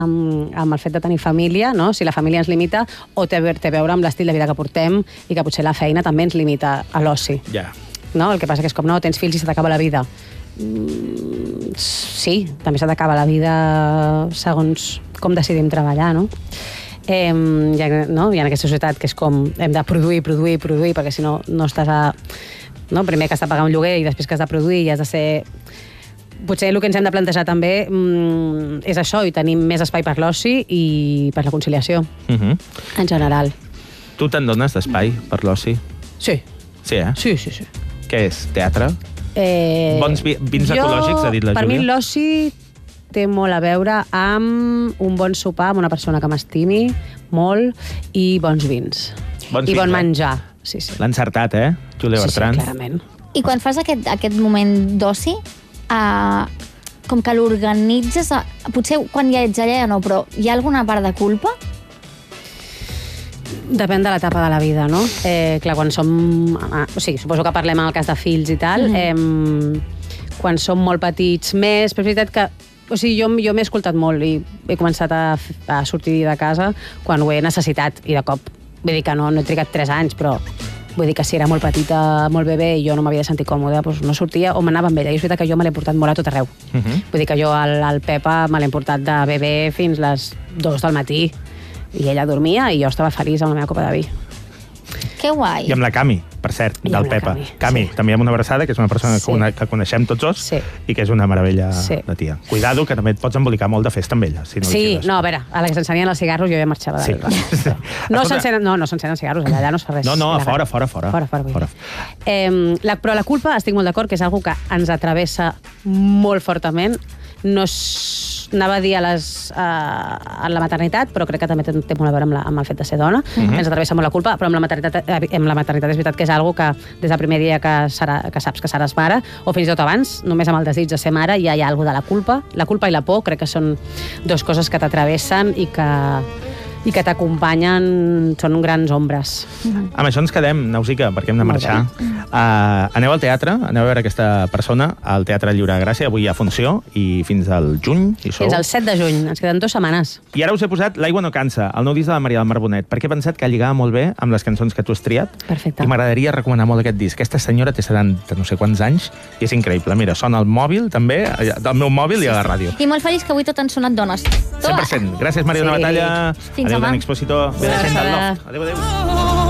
amb el fet de tenir família, no? Si la família ens limita, o té a veure amb l'estil de vida que portem i que potser la feina també ens limita a l'oci. Ja. No? El que passa que és com, no, tens fills i se t'acaba la vida. Sí, també se t'acaba la vida segons com decidim treballar, no? Hi ha aquesta societat que és com hem de produir, perquè si no, no estàs a... No? Primer que has de pagar un lloguer i després que has de produir i has de ser... Potser el que ens hem de plantejar també és això, i tenim més espai per l'oci i per la conciliació, en general. Tu te'n dones d'espai per l'oci? Sí. Sí, eh? Sí. Què és? Teatre? Bons vins ecològics, ha dit la Júlia? Per mi l'oci té molt a veure amb un bon sopar amb una persona que m'estimi molt i bons vins. I bon menjar. Sí. L'ha encertat, Júlia Bertran? Sí, clarament. I quan fas aquest moment d'oci, com que l'organitzes, potser quan ja ets allà no, però hi ha alguna part de culpa? Depèn de l'etapa de la vida, no? Clar, quan som... suposo que parlem en el cas de fills i tal. Quan som molt petits més, però és veritat que... O sigui, jo m'he escoltat molt i he començat a sortir de casa quan ho he necessitat i de cop. Vull dir que no he trigat 3 anys, però vull dir que si era molt petita, molt bebè i jo no m'havia de sentir còmode, doncs no sortia o m'anava amb ella. I és veritat que jo me l'he portat molt a tot arreu. Vull dir que jo al Pepa me l'he portat de bebè fins les 2 del matí i ella dormia i jo estava feliç amb la meva copa de vi. Que guai. I amb la Cami, per cert, del Pepa. Cami, també amb una abraçada, que és una persona que coneixem tots dos i que és una meravella de tia. Cuidado, que també et pots embolicar molt de festa amb ella. Sí, no, a veure, a la que s'encenien els cigarros jo ja marxava de l'Elba. No s'encenen cigarros, allà no es fa res. No, a fora. Però la culpa, estic molt d'acord, que és una que ens atravessa molt fortament. No anava a dir a la maternitat, però crec que també té molt a veure amb el fet de ser dona. Ens atravessa molt la culpa, però amb la maternitat és veritat que és una que des del primer dia que saps que seràs mare, o fins i tot abans, només amb el desig de ser mare, ja hi ha alguna cosa de la culpa. La culpa i la por crec que són 2 coses que t'atravessen i que t'acompanyen, són grans ombres. Amb això ens quedem, Nausica, perquè hem de marxar. Aneu al teatre, aneu a veure aquesta persona al Teatre Lliure de Gràcia, avui hi ha funció, i fins al juny hi sou. Fins al 7 de juny, ens queden 2 setmanes. I ara us he posat L'aigua no cansa, el nou disc de la Maria del Mar Bonet, perquè he pensat que lligava molt bé amb les cançons que tu has triat. Perfecte. I m'agradaria recomanar molt aquest disc. Aquesta senyora té 70 no sé quants anys i és increïble. Mira, sona al mòbil, també, del meu mòbil i a la ràdio. I molt feliç que avui tot han sonat dones. 100%. Gràcies, Mariona Batalla. Fins Adéu, Dan Expositor. Bé de gent del Loft. Adéu.